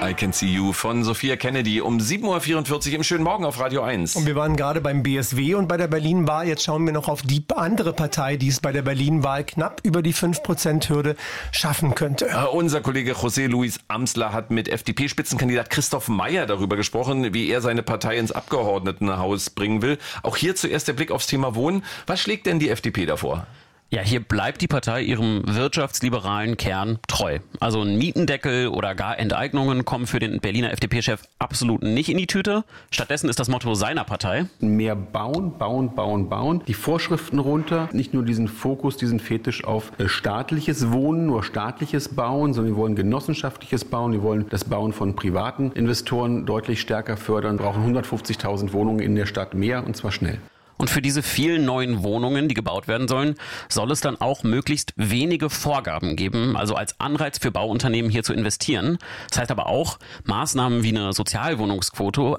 I Can See You von Sophia Kennedy um 7.44 Uhr im schönen Morgen auf Radio 1. Und wir waren gerade beim BSW und bei der Berlin-Wahl. Jetzt schauen wir noch auf die andere Partei, die es bei der Berlin-Wahl knapp über die 5%-Hürde schaffen könnte. Unser Kollege José Luis Amsler hat mit FDP-Spitzenkandidat Christoph Meyer darüber gesprochen, wie er seine Partei ins Abgeordnetenhaus bringen will. Auch hier zuerst der Blick aufs Thema Wohnen. Was schlägt denn die FDP davor? Ja, hier bleibt die Partei ihrem wirtschaftsliberalen Kern treu. Also ein Mietendeckel oder gar Enteignungen kommen für den Berliner FDP-Chef absolut nicht in die Tüte. Stattdessen ist das Motto seiner Partei: mehr bauen, bauen, bauen, bauen. Die Vorschriften runter, nicht nur diesen Fokus, diesen Fetisch auf staatliches Wohnen, nur staatliches Bauen, sondern wir wollen genossenschaftliches Bauen. Wir wollen das Bauen von privaten Investoren deutlich stärker fördern. Wir brauchen 150.000 Wohnungen in der Stadt mehr, und zwar schnell. Und für diese vielen neuen Wohnungen, die gebaut werden sollen, soll es dann auch möglichst wenige Vorgaben geben, also als Anreiz für Bauunternehmen hier zu investieren. Das heißt aber auch, Maßnahmen wie eine Sozialwohnungsquote,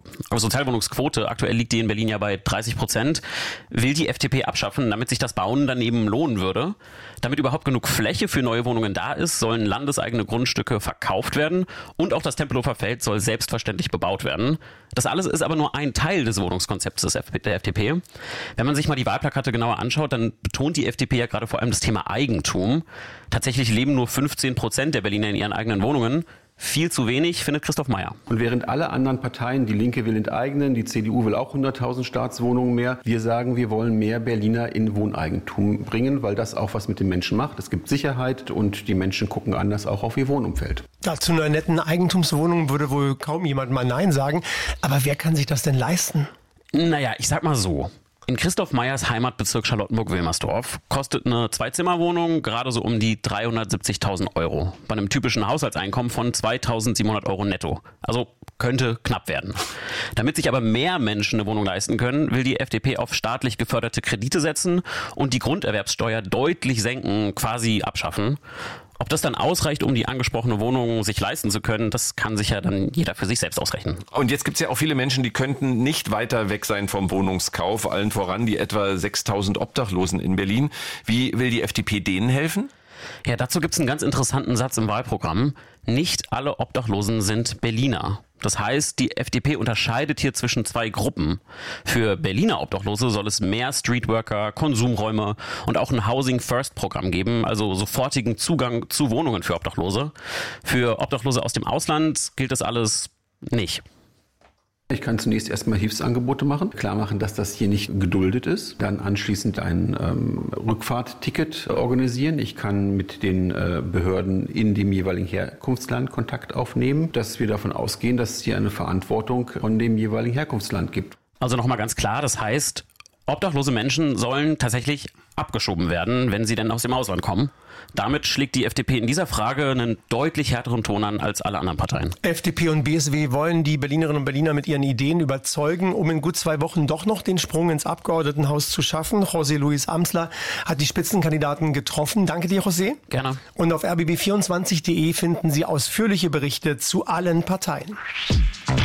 aktuell liegt die in Berlin ja bei 30%, will die FDP abschaffen, damit sich das Bauen dann eben lohnen würde. Damit überhaupt genug Fläche für neue Wohnungen da ist, sollen landeseigene Grundstücke verkauft werden und auch das Tempelhofer Feld soll selbstverständlich bebaut werden. Das alles ist aber nur ein Teil des Wohnungskonzepts der FDP. Wenn man sich mal die Wahlplakate genauer anschaut, dann betont die FDP ja gerade vor allem das Thema Eigentum. Tatsächlich leben nur 15% der Berliner in ihren eigenen Wohnungen. Viel zu wenig, findet Christoph Meyer. Und während alle anderen Parteien, die Linke will enteignen, die CDU will auch 100.000 Staatswohnungen mehr, wir sagen, wir wollen mehr Berliner in Wohneigentum bringen, weil das auch was mit den Menschen macht. Es gibt Sicherheit und die Menschen gucken anders auch auf ihr Wohnumfeld. Ja, zu einer netten Eigentumswohnung würde wohl kaum jemand mal Nein sagen. Aber wer kann sich das denn leisten? Naja, ich sag mal so. In Christoph Meyers Heimatbezirk Charlottenburg-Wilmersdorf kostet eine Zweizimmerwohnung gerade so um die 370.000 Euro. Bei einem typischen Haushaltseinkommen von 2.700 Euro netto. Also könnte knapp werden. Damit sich aber mehr Menschen eine Wohnung leisten können, will die FDP auf staatlich geförderte Kredite setzen und die Grunderwerbssteuer deutlich senken, quasi abschaffen. Ob das dann ausreicht, um die angesprochene Wohnung sich leisten zu können, das kann sich ja dann jeder für sich selbst ausrechnen. Und jetzt gibt es ja auch viele Menschen, die könnten nicht weiter weg sein vom Wohnungskauf, allen voran die etwa 6.000 Obdachlosen in Berlin. Wie will die FDP denen helfen? Ja, dazu gibt es einen ganz interessanten Satz im Wahlprogramm. Nicht alle Obdachlosen sind Berliner. Das heißt, die FDP unterscheidet hier zwischen zwei Gruppen. Für Berliner Obdachlose soll es mehr Streetworker, Konsumräume und auch ein Housing-First-Programm geben, also sofortigen Zugang zu Wohnungen für Obdachlose. Für Obdachlose aus dem Ausland gilt das alles nicht. Ich kann zunächst erstmal Hilfsangebote machen, klar machen, dass das hier nicht geduldet ist, dann anschließend ein Rückfahrtticket organisieren. Ich kann mit den Behörden in dem jeweiligen Herkunftsland Kontakt aufnehmen, dass wir davon ausgehen, dass es hier eine Verantwortung von dem jeweiligen Herkunftsland gibt. Also nochmal ganz klar, das heißt, obdachlose Menschen sollen tatsächlich abgeschoben werden, wenn sie denn aus dem Ausland kommen. Damit schlägt die FDP in dieser Frage einen deutlich härteren Ton an als alle anderen Parteien. FDP und BSW wollen die Berlinerinnen und Berliner mit ihren Ideen überzeugen, um in gut 2 Wochen doch noch den Sprung ins Abgeordnetenhaus zu schaffen. José Luis Amsler hat die Spitzenkandidaten getroffen. Danke dir, José. Gerne. Und auf rbb24.de finden Sie ausführliche Berichte zu allen Parteien.